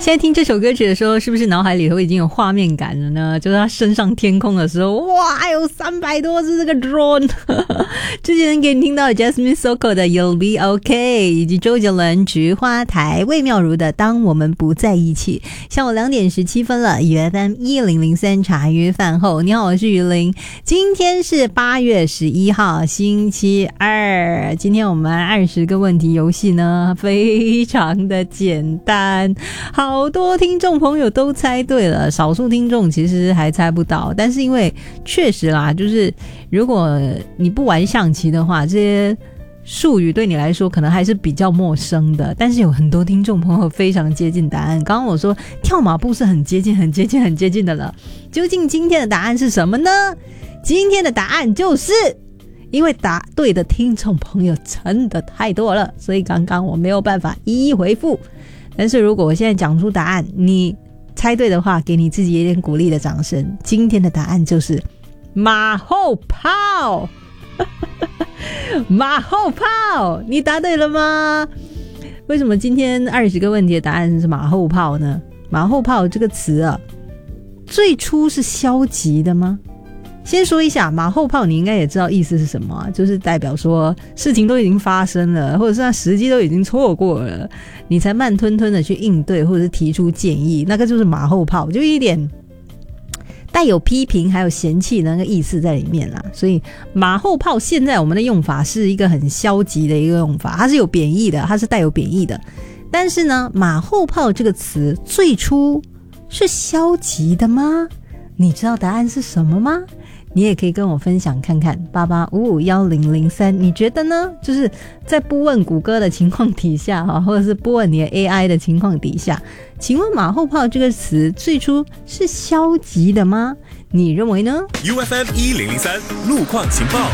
现在听这首歌曲的时候，是不是脑海里头已经有画面感了呢？就是他升上天空的时候，哇，有300多只这个 drone。之前给你听到 Jasmine Sokko 的 You'll Be OK， 以及周杰伦菊花台、魏妙如的当我们不在一起。下午2点17分了，UFM 1003茶余饭后，你好，我是于林。今天是8月11号星期二，今天我们20个问题游戏呢，非常的简单，好多听众朋友都猜对了，少数听众其实还猜不到，但是因为确实啦，就是如果你不玩象棋的话，这些术语对你来说可能还是比较陌生的，但是有很多听众朋友非常接近答案。刚刚我说跳马步是很接近的了，究竟今天的答案是什么呢？今天的答案就是因为答对的听众朋友真的太多了，所以刚刚我没有办法一一回复，但是如果我现在讲出答案，你猜对的话，给你自己一点鼓励的掌声。今天的答案就是马后炮。马后炮，你答对了吗？为什么今天20个问题的答案是马后炮呢？马后炮这个词啊，最初是消极的吗？先说一下马后炮，你应该也知道意思是什么啊，就是代表说事情都已经发生了，或者是它时机都已经错过了，你才慢吞吞的去应对，或者是提出建议，那个就是马后炮，就一点带有批评还有嫌弃的那个意思在里面啦。所以马后炮现在我们的用法是一个很消极的一个用法，它是有贬义的，它是带有贬义的。但是呢，马后炮这个词最初是消极的吗？你知道答案是什么吗？你也可以跟我分享看看，88551003，你觉得呢？就是在不问谷歌的情况底下，或者是不问你的 AI 的情况底下，请问马后炮这个词最初是消极的吗？你认为呢？ UFM 1003路况情报。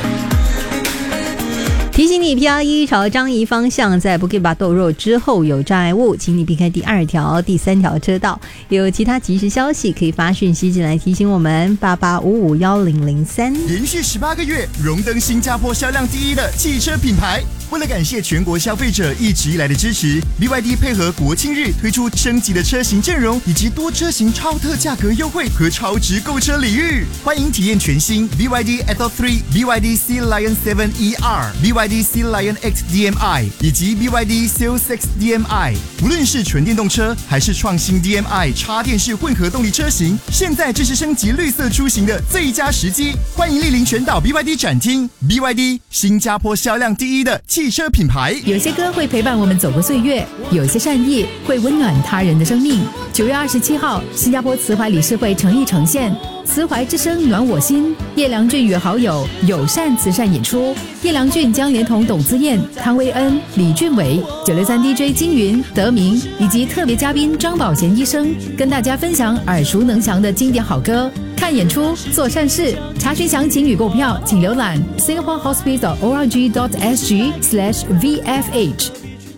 提醒你 PR1 朝张仪方向在 Bukit Batok Road 之后有障碍物，请你避开第2条、第3条车道。有其他即时消息可以发讯息进来提醒我们，88551003。 连续18个月荣登新加坡销量第1的汽车品牌。为了感谢全国消费者一直以来的支持， BYD 配合国庆日推出升级的车型阵容，以及多车型超特价格优惠和超值购车礼遇。欢迎体验全新 BYD Atto 3、BYD Sea Lion 7ER、BYD Sea Lion X DMI 以及 BYD Seal 6 DMI。无论是纯电动车还是创新 DMI 插电式混合动力车型，现在正是升级绿色出行的最佳时机。欢迎莅临全岛 BYD 展厅。BYD 新加坡销量第1的汽车品牌。 有些歌会陪伴我们走过岁月，有些善意会温暖他人的生命。9月27号，新加坡慈怀理事会诚意呈现慈怀之声暖我心，叶良俊与好友友善慈善演出。叶良俊将连同董姿燕、汤威恩、李俊伟、963 DJ 金云、德明以及特别嘉宾张宝贤医生，跟大家分享耳熟能详的经典好歌。看演出，做善事。查询详情与购票，请浏览 singaporehospital.org.sg/VFH。